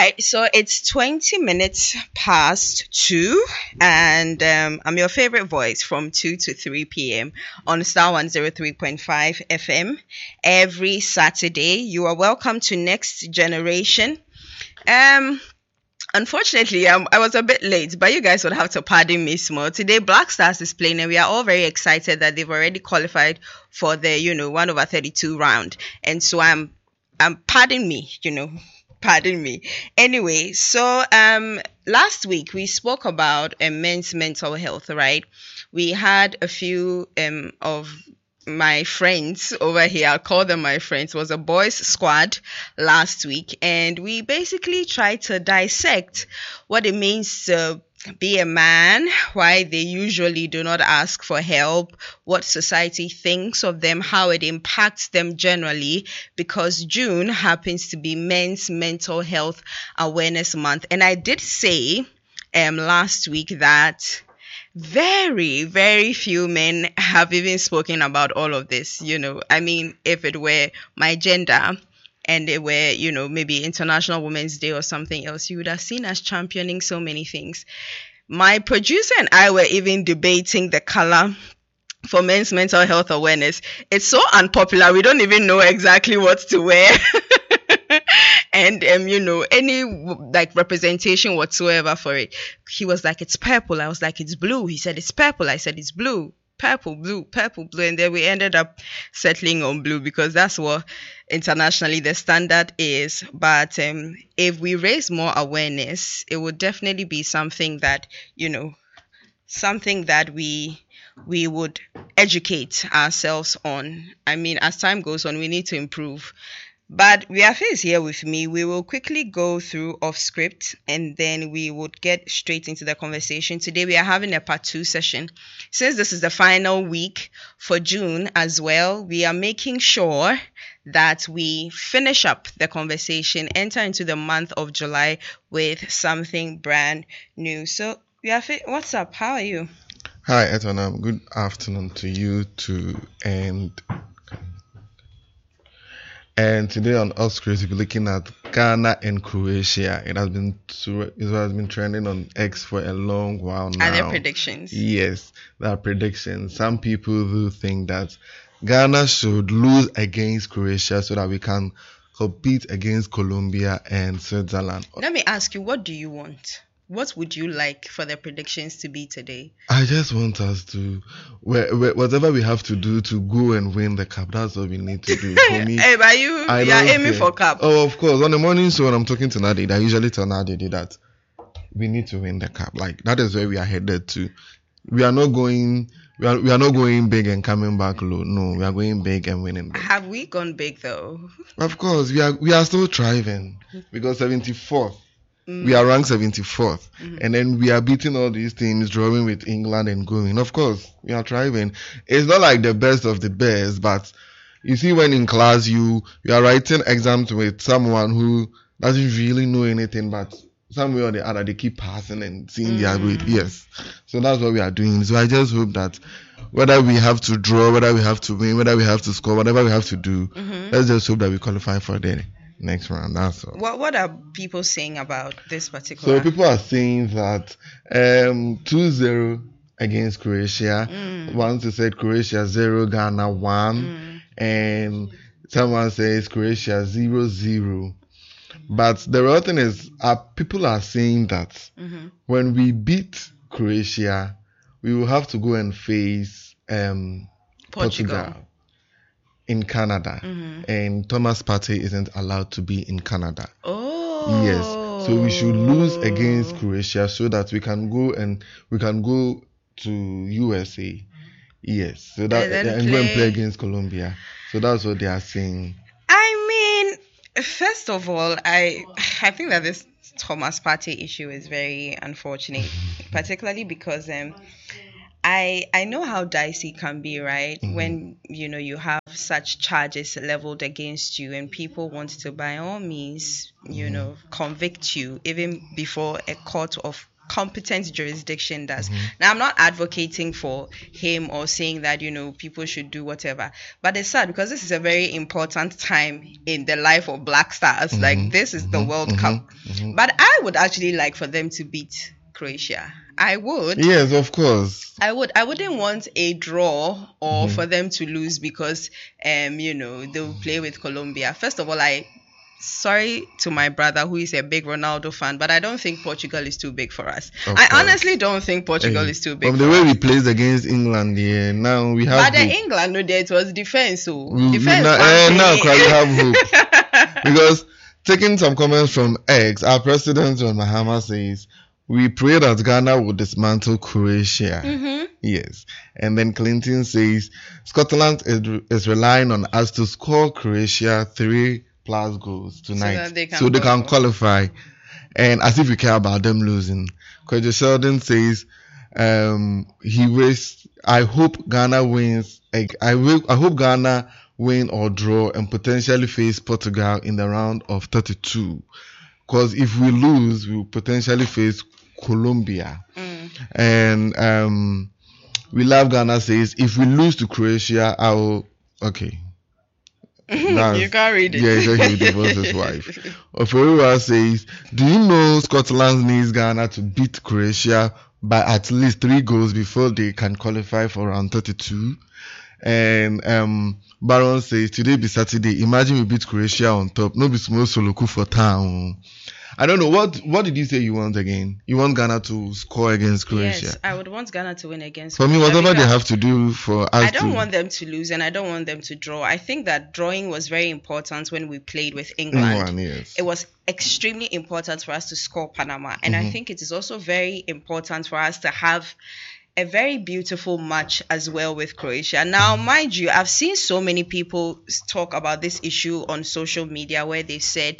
right, so it's 20 minutes past 2, and I'm your favorite voice from 2 to 3 p.m. on Star 103.5 FM. Every Saturday, you are welcome to Next Generation. Um, Unfortunately, I was a bit late, but you guys would have to pardon me small. Today, Black Stars is playing, and we are all very excited that they've already qualified for the, 1/32 round. And so pardon me, pardon me. Anyway, so last week we spoke about men's mental health, right? We had a few of my friends over here, I'll call them my friends, was a boys squad last week, and we basically tried to dissect what it means to be a man, why they usually do not ask for help, what society thinks of them, how it impacts them generally, because June happens to be Men's Mental Health Awareness Month. And I did say last week that very, very few men have even spoken about all of this. I mean, if it were my gender and it were, maybe International Women's Day or something else, you would have seen us championing so many things. My producer and I were even debating the color for Men's Mental Health Awareness. It's so unpopular, we don't even know exactly what to wear. And any like representation whatsoever for it. He was like, it's purple. I was like, it's blue. He said, it's purple. I said, it's blue. Purple, blue, purple, blue. And then we ended up settling on blue because that's what internationally the standard is. But if we raise more awareness, it would definitely be something that, something that we would educate ourselves on. I mean, as time goes on, we need to improve. But Wiafe is here with me. We will quickly go through off script and then we would get straight into the conversation. Today we are having a part 2 session. Since this is the final week for June as well, we are making sure that we finish up the conversation, enter into the month of July with something brand new. So Wiafe, what's up? How are you? Hi, Etonam. Good afternoon to you too. And today on Oscars, we'll be looking at Ghana and Croatia. It has been trending on X for a long while now. Are there predictions? Yes, there are predictions. Some people do think that Ghana should lose against Croatia so that we can compete against Colombia and Switzerland. Let me ask you, what do you want? What would you like for the predictions to be today? I just want us to, whatever we have to do to go and win the cup, that's what we need to do. For me, hey, but you are aiming for cup. Oh, of course. On the morning show, when I'm talking to Nadine, I usually tell Nadine that we need to win the cup. Like, that is where we are headed to. We are not going big and coming back low. No, we are going big and winning big. Have we gone big though? Of course, we are still thriving because 74th. We are ranked 74th, and then we are beating all these teams, drawing with England and going. Of course, we are thriving. It's not like the best of the best, but you see, when in class you are writing exams with someone who doesn't really know anything, but some way or the other they keep passing and seeing their grade. Yes, so that's what we are doing. So I just hope that whether we have to draw, whether we have to win, whether we have to score, whatever we have to do, let's just hope that we qualify for the next round. That's all. What are people saying about this particular? So people are saying that 2-0 against Croatia. One said Croatia 0, Ghana 1, and someone says Croatia 0-0. But the real thing is, people are saying that when we beat Croatia, we will have to go and face Portugal in Canada, and Thomas Partey isn't allowed to be in Canada. Oh, yes. So we should lose against Croatia so that we can go to USA. Yes. So that and go and play against Colombia. So that's what they are saying. I mean, first of all, I think that this Thomas Partey issue is very unfortunate, particularly because I know how dicey it can be, right? When, you have such charges leveled against you and people want to, by all means, convict you even before a court of competent jurisdiction does. Now, I'm not advocating for him or saying that, people should do whatever. But it's sad because this is a very important time in the life of Black Stars. Like, this is the World Cup. But I would actually like for them to beat Croatia. I would. Yes, of course. I would. I wouldn't want a draw or for them to lose because, they'll play with Colombia. First of all, sorry to my brother who is a big Ronaldo fan, but I don't think Portugal is too big for us. I honestly don't think Portugal is too big. From the way we played against England, now we have. But England, no, it was defense. So defense. Now we have hope because taking some comments from X, our president John Mahama says, we pray that Ghana will dismantle Croatia. Yes. And then Clinton says, Scotland is relying on us to score Croatia 3+ goals tonight. So they can qualify. And as if we care about them losing. Kwejo Sheldon says, I hope Ghana wins. I hope Ghana win or draw and potentially face Portugal in the round of 32. Because if we lose, we will potentially face Colombia. And we love Ghana says, if we lose to Croatia, I will. Okay. You can't read it. Yeah, he will divorce his wife. Oforiwa says, do you know Scotland needs Ghana to beat Croatia by at least 3 goals before they can qualify for round 32? And Baron says, today be Saturday. Imagine we beat Croatia on top. No be small soloku for town. I don't know. What did you say you want again? You want Ghana to score against Croatia? Yes, I would want Ghana to win against Croatia. For me, whatever they have to do for us I don't want them to lose and I don't want them to draw. I think that drawing was very important when we played with England. Yes. It was extremely important for us to score Panama. And I think it is also very important for us to have a very beautiful match as well with Croatia. Now, mind you, I've seen so many people talk about this issue on social media where they said,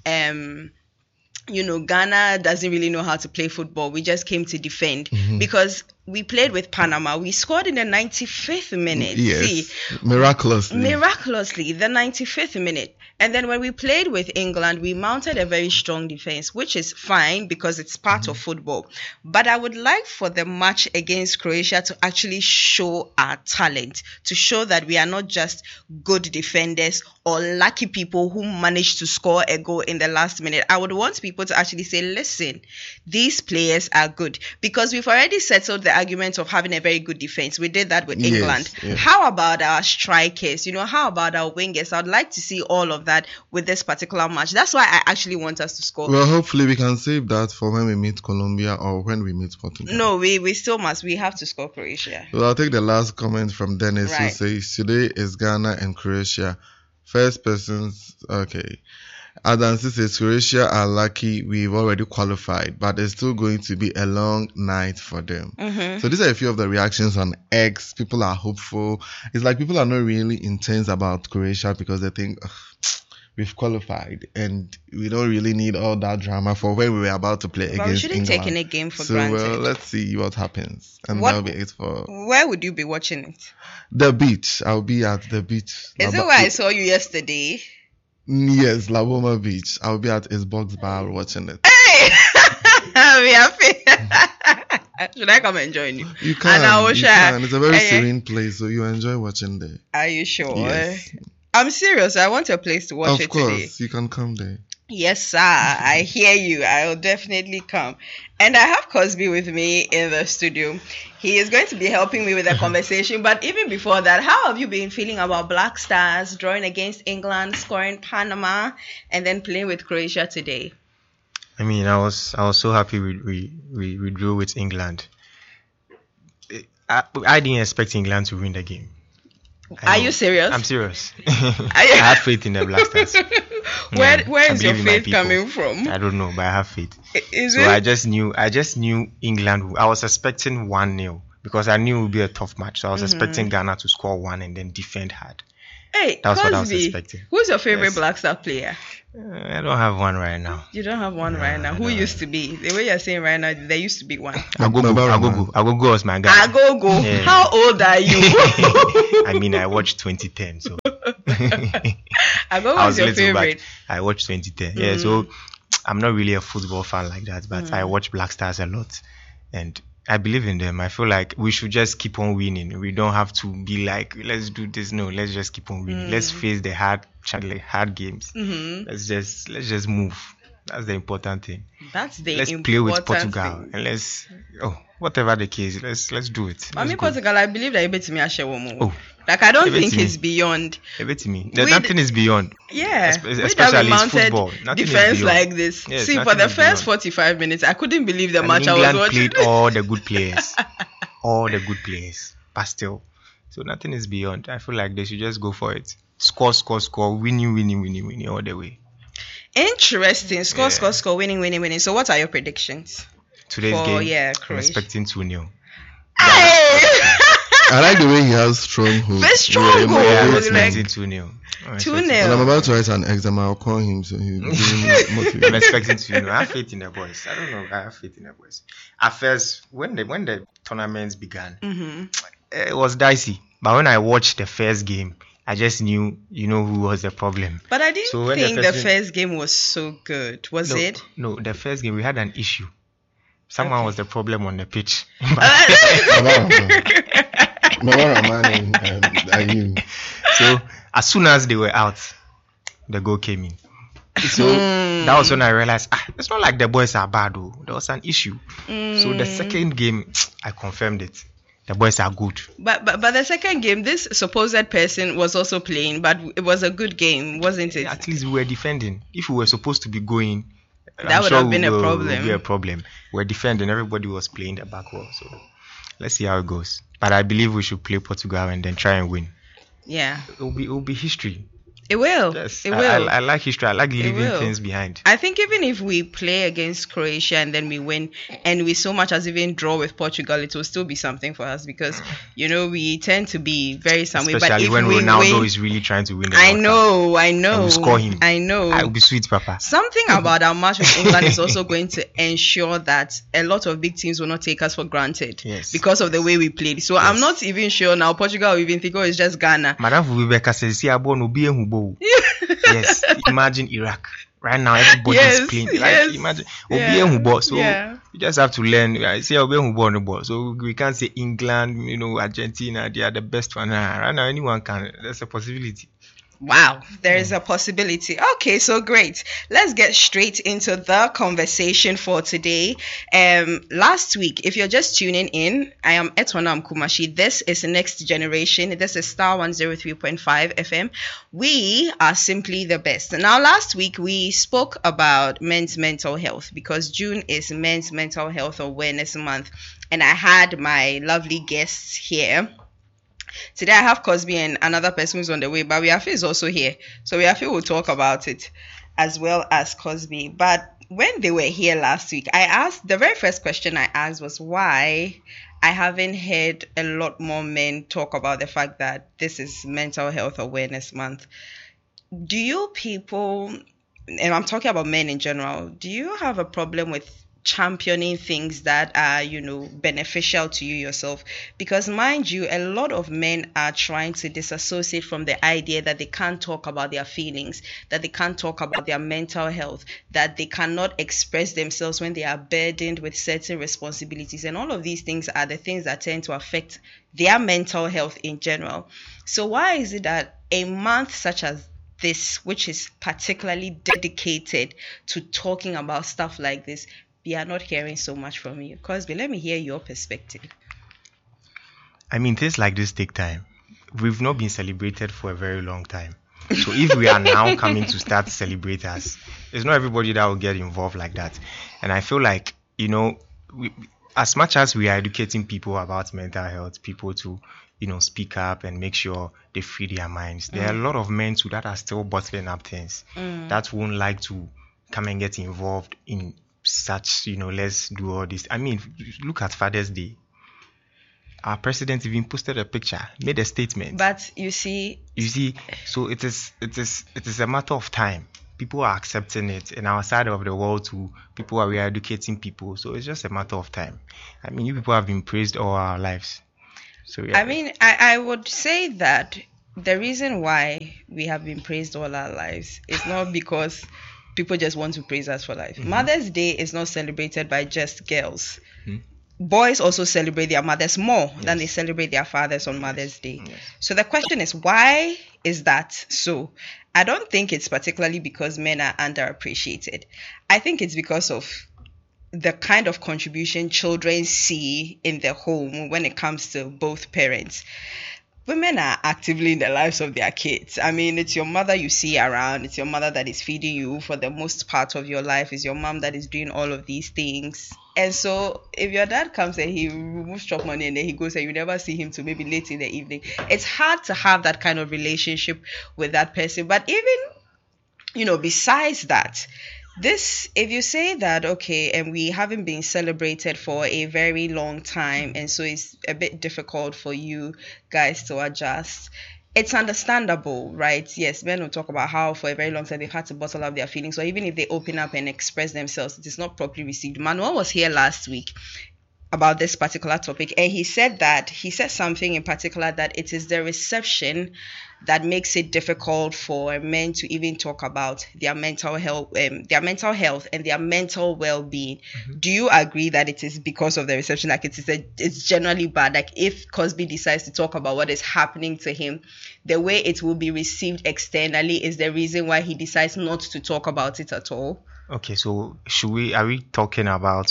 Ghana doesn't really know how to play football. We just came to defend because we played with Panama. We scored in the 95th minute. Yes, See, miraculously, the 95th minute. And then when we played with England, we mounted a very strong defense, which is fine because it's part of football. But I would like for the match against Croatia to actually show our talent, to show that we are not just good defenders or lucky people who managed to score a goal in the last minute. I would want people to actually say, listen, these players are good, because we've already settled the argument of having a very good defense. We did that with England. Yes. How about our strikers? How about our wingers? I'd like to see all of that with this particular match. That's why I actually want us to score. Well, hopefully we can save that for when we meet Colombia or when we meet Portugal. No, we still must. We have to score Croatia. Well, I'll take the last comment from Dennis, who says, today is Ghana and Croatia. First persons, okay. Adansi says, Croatia are lucky we've already qualified, but it's still going to be a long night for them. So these are a few of the reactions on X. People are hopeful. It's like people are not really intense about Croatia because they think, we've qualified and we don't really need all that drama for when we were about to play against England. We shouldn't take any game for granted. Well, let's see what happens. And that'll be it for... Where would you be watching it? The beach. I'll be at the beach. Is it where I saw you yesterday? Yes, La Boma Beach. I'll be at his box bar watching it. Hey! I'm happy. Should I come and join you? You can. And I will share. It's a very serene place, so you enjoy watching there. Are you sure? Yes. I'm serious. I want a place to watch it today. Of course, you can come there. Yes, sir. I hear you. I'll definitely come. And I have Cosby with me in the studio. He is going to be helping me with the conversation. But even before that, how have you been feeling about Black Stars drawing against England, scoring Panama, and then playing with Croatia today? I mean, I was so happy we drew with England. I didn't expect England to win the game. Are you serious? I'm serious. I have faith in the Black Stars. Where is your faith coming from? I don't know, but I have faith. Is so it? I just knew England. I was expecting 1-0 because I knew it would be a tough match. So I was expecting Ghana to score 1 and then defend hard. Hey, that's Cosby, what I was expecting. Who's your favorite Black Star player? I don't have one right now. You don't have one right now. Who used to be? The way you're saying right now, there used to be one. Agogo was my guy. Agogo. Yeah. How old are you? I mean, I watched 2010, so Agogo was your favorite. I watched 2010. Yeah, so I'm not really a football fan like that, but I watch Black Stars a lot, and I believe in them. I feel like we should just keep on winning. We don't have to be like, let's do this. No, let's just keep on winning. Let's face the hard games. Let's just move. That's the important thing. That's the Let's play with Portugal, and whatever the case, let's do it. I mean, Portugal, I believe that you bet me a share one. Oh, like I don't think it's beyond. Nothing is beyond. Yeah, especially football. Nothing defense like this. Yes, see, for the first 45 minutes, I couldn't believe the match England I was watching. Played all the good players, but still, so nothing is beyond. I feel like they should just go for it. Score, winning all the way. Interesting. Score, winning. So, what are your predictions? Today's game, yeah, I'm expecting 2-0. I like the way he has strong hopes. Very strong goal. I'm Like, expecting 2-0. 2-0. And I'm about to write an exam. I'll call him so he'll be motivated. I'm expecting 2-0. I have faith in the boys. I don't know. I have faith in the boys. At first, when the tournaments began, it was dicey. But when I watched the first game, I just knew, who was the problem. But I didn't think the first game was so good. Was it? No, the first game we had an issue. Someone was the problem on the pitch. So as soon as they were out, the goal came in. So that was when I realized it's not like the boys are bad though. There was an issue. So the second game, I confirmed it. The boys are good. But the second game, this supposed person was also playing, but it was a good game, wasn't it? At least we were defending. If we were supposed to be going, that would have been a problem. Would be a problem. We're defending. Everybody was playing the back row. So let's see how it goes. But I believe we should play Portugal and then try and win. Yeah. It will be history. It will. Yes. It will. I like history. I like leaving things behind. I think even if we play against Croatia and then we win, and we so much as even draw with Portugal, it will still be something for us because we tend to be very some way. Especially but if when we Ronaldo win, is really trying to win the I World know. Cup. And we'll score him. I know. It will be sweet, Papa. Something about our match with England is also going to ensure that a lot of big teams will not take us for granted. Yes. Because of the way we played. So I'm not even sure now Portugal will even think, it's just Ghana. Madam Fubeka says, yes, imagine Iraq. Right now, everybody is playing. Like, imagine. So you just have to learn. I say so we can't say England, Argentina, they are the best one. Right now, anyone can. There's a possibility. Wow, there is a possibility. Okay, so great. Let's get straight into the conversation for today. Last week, if you're just tuning in, I am Etwana Kumashi. This is Next Generation. This is Star 103.5 FM. We are simply the best. Now, last week, we spoke about men's mental health because June is Men's Mental Health Awareness Month. And I had my lovely guests here. Today I have Cosby and another person who's on the way, but Wiafe is also here. So Wiafe will talk about it as well as Cosby. But when they were here last week, the very first question I asked was why I haven't heard a lot more men talk about the fact that this is Mental Health Awareness Month. Do you people, and I'm talking about men in general, do you have a problem with championing things that are beneficial to you yourself? Because mind you, a lot of men are trying to disassociate from the idea that they can't talk about their feelings, that they can't talk about their mental health, that they cannot express themselves when they are burdened with certain responsibilities, and all of these things are the things that tend to affect their mental health in general. So why is it that a month such as this, which is particularly dedicated to talking about stuff like this, we are not hearing so much from you? Cosby, let me hear your perspective. I mean, things like this take time. We've not been celebrated for a very long time. So if we are now coming to start to celebrate us, it's not everybody that will get involved like that. And I feel like, as much as we are educating people about mental health, people to, speak up and make sure they free their minds, there are a lot of men too that are still bottling up things, that won't like to come and get involved in such, let's do all this. I mean, look at Father's Day. Our president even posted a picture, made a statement. But you see, so it is a matter of time. People are accepting it, in our side of the world too. We are educating people, so it's just a matter of time. I mean, you people have been praised all our lives. So yeah. I mean, I would say that the reason why we have been praised all our lives is not because people just want to praise us for life. Mm-hmm. Mother's Day is not celebrated by just girls. Mhm. Boys also celebrate their mothers more than Yes. they celebrate their fathers on Mother's Day. Yes. So the question is, why is that so? I don't think it's particularly because men are underappreciated. I think it's because of the kind of contribution children see in the home when it comes to both parents. Women are actively in the lives of their kids. I mean, it's your mother you see around. It's your mother that is feeding you for the most part of your life. It's your mom that is doing all of these things. And so if your dad comes and he removes chop money and then he goes and you never see him till maybe late in the evening, it's hard to have that kind of relationship with that person. But even, besides that, if you say that, okay, and we haven't been celebrated for a very long time, and so it's a bit difficult for you guys to adjust, it's understandable, right? Yes, men will talk about how for a very long time they've had to bottle up their feelings, or even if they open up and express themselves, it is not properly received. Manuel was here last week about this particular topic, and he said something in particular, that it is the reception that makes it difficult for men to even talk about their mental health and their mental well-being. Mm-hmm. Do you agree that it is because of the reception? Like it's generally bad. Like if Cosby decides to talk about what is happening to him, the way it will be received externally is the reason why he decides not to talk about it at all. Okay, so are we talking about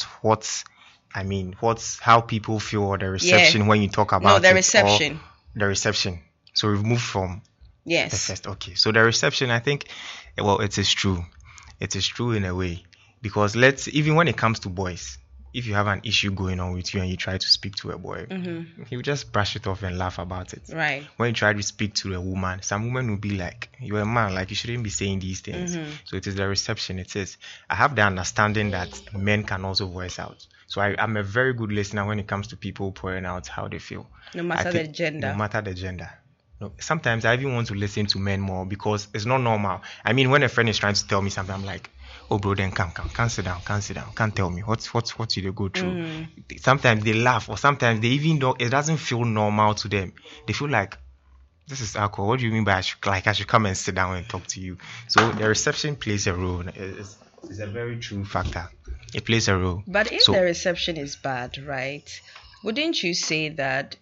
how people feel, or the reception when you talk about the reception. The reception. So we've moved from Yes. the first. Okay, so the reception, I think, well, it is true. It is true in a way, because even when it comes to boys, if you have an issue going on with you and you try to speak to a boy, he will just brush it off and laugh about it. Right. When you try to speak to a woman, some women will be like, you're a man, like you shouldn't be saying these things. So it is the reception. It is. I have the understanding that men can also voice out. So I'm a very good listener when it comes to people pouring out how they feel. No matter the gender. No matter the gender. No, sometimes I even want to listen to men more, because it's not normal. I mean, when a friend is trying to tell me something, I'm like, oh bro, then come, sit down, can't tell me what you they go through. Sometimes they laugh, or sometimes they even don't, it doesn't feel normal to them. They feel like, this is alcohol. What do you mean by I should come and sit down and talk to you? So the reception plays a role. It's a very true factor. It plays a role. But if the reception is bad, right? Wouldn't you say that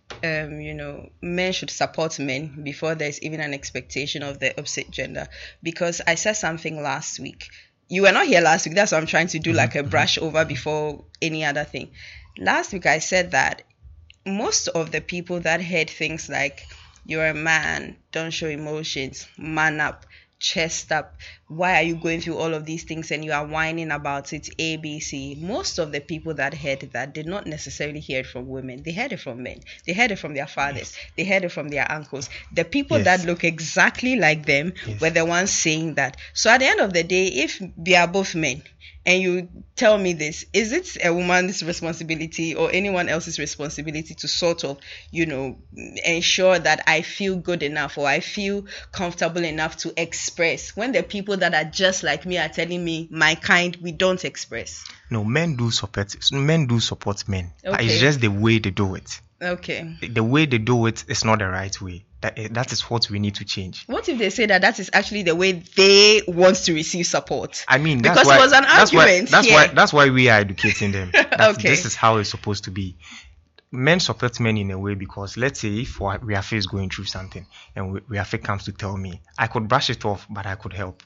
men should support men before there's even an expectation of the opposite gender? Because I said something last week. You were not here last week. That's why I'm trying to do like a brush over before any other thing. Last week I said that most of the people that heard things like, you're a man, don't show emotions, man up, chest up, why are you going through all of these things and you are whining about it, ABC. Most of the people that heard that did not necessarily hear it from women. They heard it from men. They heard it from their fathers. They heard it from their uncles. The people that look exactly like them were the ones saying that. So at the end of the day, if they are both men, and you tell me this, is it a woman's responsibility or anyone else's responsibility to sort of, ensure that I feel good enough or I feel comfortable enough to express, when the people that are just like me are telling me, my kind, we don't express? No, men do support men. Okay. It's just the way they do it. Okay. The way they do it is not the right way. That is what we need to change. What if they say that is actually the way they want to receive support? I mean, because it was an argument. That's why we are educating them. Okay. This is how it's supposed to be. Men support men in a way, because let's say if Riafe is going through something and Riafe comes to tell me, I could brush it off, but I could help.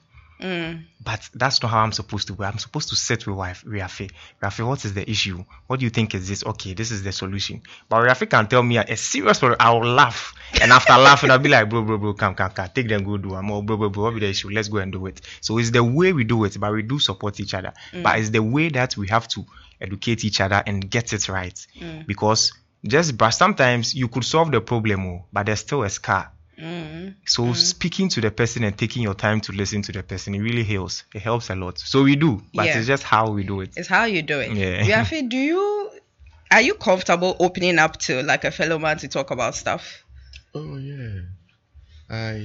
But that's not how I'm supposed to be. I'm supposed to sit with Riafe. Riafe, what is the issue? What do you think is this? Okay, this is the solution. But Riafe can tell me a serious problem. I'll laugh. And after laughing, I'll be like, bro, come. Take them, go do them. Oh, bro, what be the issue? Let's go and do it. So it's the way we do it, but we do support each other. But it's the way that we have to educate each other and get it right. Because sometimes you could solve the problem, but there's still a scar. So speaking to the person and taking your time to listen to the person, it really helps. It helps a lot. So we do, but it's just how we do it. It's how you do it. Yeah. Riafe, are you comfortable opening up to like a fellow man to talk about stuff? Oh yeah.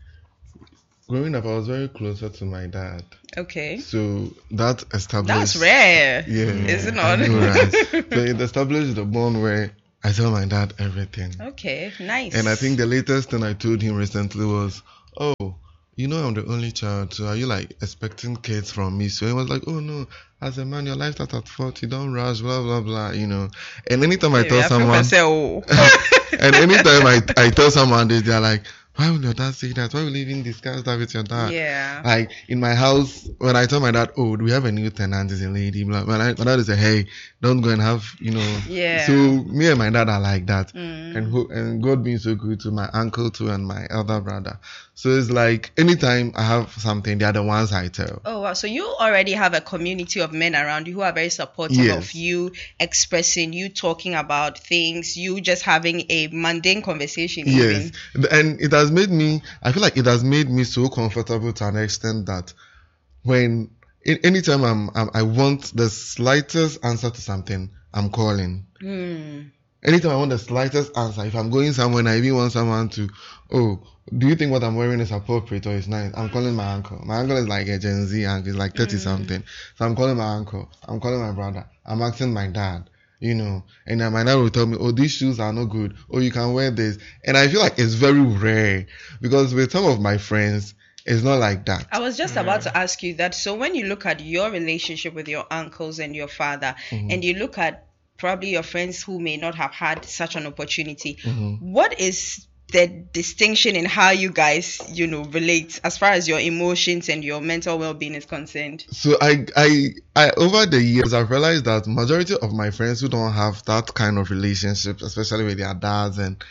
Growing up, I was very closer to my dad. Okay. So that established. That's rare. Yeah. Is it not? I know, right? So it established the bond where I tell my dad everything. Okay, nice. And I think the latest thing I told him recently was, oh, you know I'm the only child, so are you like expecting kids from me? So he was like, oh no, as a man, your life starts at 40, don't rush, blah blah blah, you know. And anytime I tell someone, and anytime I tell someone this, they're like, why would your dad say that? Why will you even discuss that with your dad? Yeah. Like in my house, when I tell my dad, oh, do we have a new tenant? Is a lady. Blah. My dad is say, hey, don't go and have, you know. Yeah. So me and my dad are like that, and God being so good to my uncle too and my elder brother. So it's like anytime I have something, they are the ones I tell. Oh wow! So you already have a community of men around you who are very supportive Yes. of you expressing, you talking about things, you just having a mundane conversation. Yes, Even. and it has made me. I feel like it has made me so comfortable to an extent that when anytime I want the slightest answer to something, I'm calling. Anytime I want the slightest answer, if I'm going somewhere and I even want someone to, oh, do you think what I'm wearing is appropriate or is nice? I'm calling my uncle. My uncle is like a Gen Z uncle, he's like 30 something. So I'm calling my uncle. I'm calling my brother. I'm asking my dad, you know. And then my dad will tell me, oh, these shoes are not good. Oh, you can wear this. And I feel like it's very rare because with some of my friends, it's not like that. I was just about to ask you that. So when you look at your relationship with your uncles and your father, and you look at probably your friends who may not have had such an opportunity, what is the distinction in how you guys, you know, relate as far as your emotions and your mental well-being is concerned? So I over the years I've realized that majority of my friends who don't have that kind of relationships, especially with their dads, and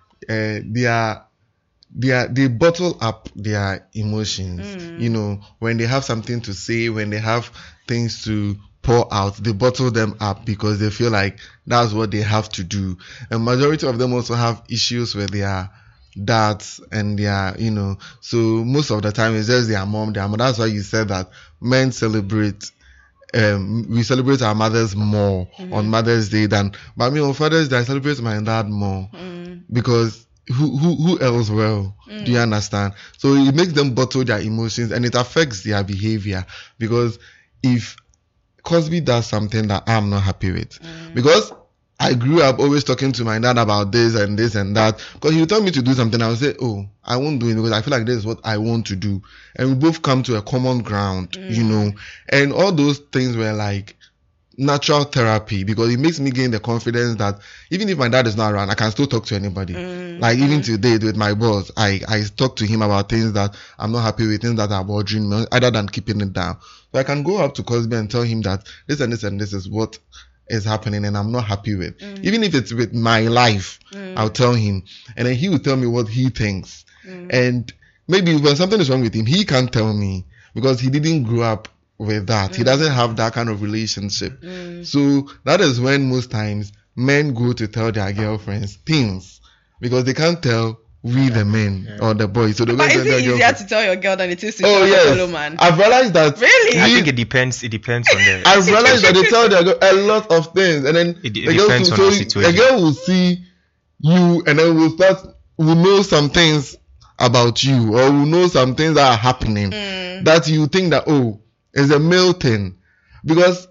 they bottle up their emotions. You know, when they have something to say, when they have things to pour out, they bottle them up because they feel like that's what they have to do. And majority of them also have issues with their dads and their, you know, so most of the time it's just their mom. That's why you said that men celebrate we celebrate our mothers more on Mother's Day but I mean on Father's Day I celebrate my dad more because who else will? Do you understand? So it makes them bottle their emotions and it affects their behavior, because if Cosby does something that I'm not happy with, because I grew up always talking to my dad about this and this and that, because he would tell me to do something, I would say, oh, I won't do it because I feel like this is what I want to do, and we both come to a common ground, you know, and all those things were like natural therapy, because it makes me gain the confidence that even if my dad is not around, I can still talk to anybody. Like even today with my boss, I talk to him about things that I'm not happy with, things that are bothering me, other than keeping it down. So I can go up to Cosby and tell him that this and this and this is what is happening and I'm not happy with. Even if it's with my life, I'll tell him, and then he will tell me what he thinks. And maybe when something is wrong with him, he can't tell me because he didn't grow up with that. He doesn't have that kind of relationship. So that is when most times men go to tell their girlfriends things because they can't tell we the men or the boys. So they But go is to it their easier girlfriends. to tell your girl than it is to Oh tell your fellow yes, man? I've realized that. Really? I think it depends on the I've realized that they tell their girl a lot of things, and then It the girl depends on so the situation. the girl will see you, and then will know some things about you, or will know some things that are happening that you think that, oh, it's a male thing. Because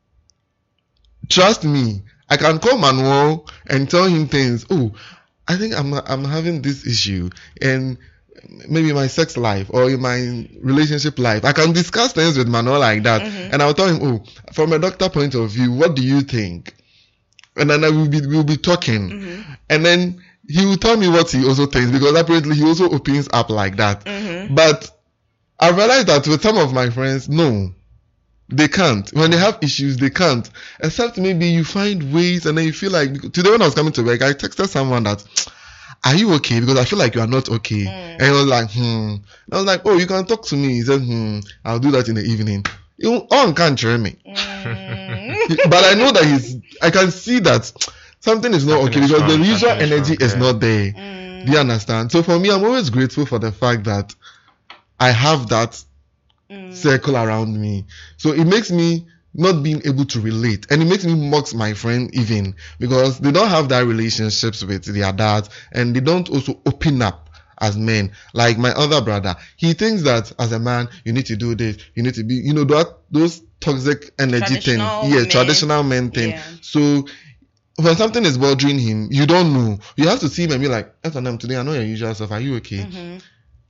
trust me, I can call Manuel and tell him things. Oh, I think I'm having this issue, and maybe my sex life or in my relationship life, I can discuss things with Manuel like that, and I'll tell him, oh, from a doctor point of view, what do you think? And then we'll be talking, and then he will tell me what he also thinks, because apparently he also opens up like that. But I realized that with some of my friends, no, they can't. When they have issues, they can't. Except maybe you find ways, and then you feel like, today when I was coming to work, I texted someone that, are you okay? Because I feel like you are not okay. And he was like, I was like, oh, you can talk to me. He said, I'll do that in the evening. You can't hear me. But I know that I can see that something is not okay, because the usual energy is not there. Do you understand? So for me, I'm always grateful for the fact that I have that circle around me. So it makes me not being able to relate, and it makes me mock my friend even, because they don't have that relationships with their dads, and they don't also open up as men. Like my other brother, he thinks that as a man you need to do this, you need to be, you know, those toxic energy thing, traditional men thing. So when something is bothering him, you don't know, you have to see him and be like, today I know your usual stuff, are you okay?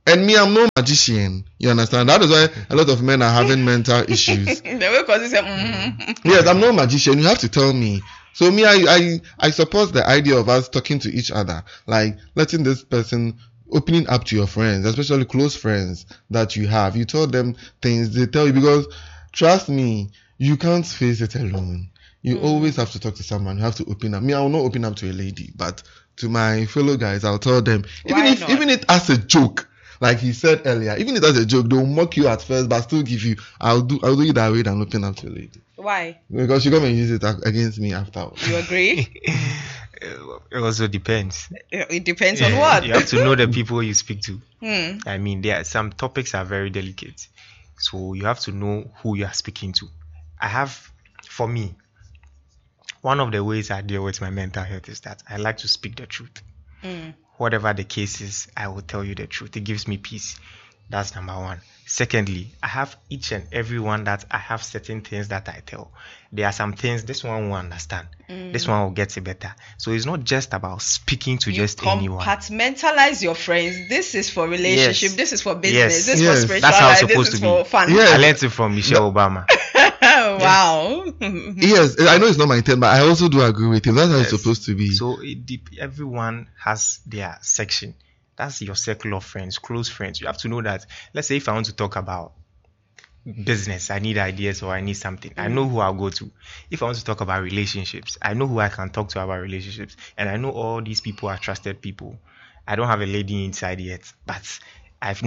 And me, I'm no magician. You understand? That is why a lot of men are having mental issues. The way because said, Yes, I'm no magician. You have to tell me. So me, I support the idea of us talking to each other, like letting this person opening up to your friends, especially close friends that you have. You tell them things, they tell you, because trust me, you can't face it alone. You always have to talk to someone. You have to open up. Me, I will not open up to a lady, but to my fellow guys, I'll tell them. Even if as a joke, like he said earlier, even if as a joke, they'll mock you at first, but still give you. I'll do it that way than open up to a lady. Why? Because she come and use it against me afterwards. You agree? It also depends. It depends on what. You have to know the people you speak to. Hmm. I mean, there are some topics are very delicate, so you have to know who you are speaking to. For me, one of the ways I deal with my mental health is that I like to speak the truth. Whatever the case is, I will tell you the truth. It gives me peace. That's number one. Secondly, I have each and every one that I have certain things that I tell. There are some things this one will understand. This one will get it better. So it's not just about speaking to just anyone. Compartmentalize your friends. This is for relationship. This is for business. Yes. This is for spiritual. That's how it's life. supposed This to is be. for fun. Yes. I learned it from Michelle Obama. Wow. Yes, I know it's not my turn, but I also do agree with him. That's how it's supposed to be. So everyone has their section. That's your circle of friends, close friends. You have to know that. Let's say if I want to talk about business, I need ideas or I need something. I know who I'll go to. If I want to talk about relationships, I know who I can talk to about relationships. And I know all these people are trusted people. I don't have a lady inside yet, but I've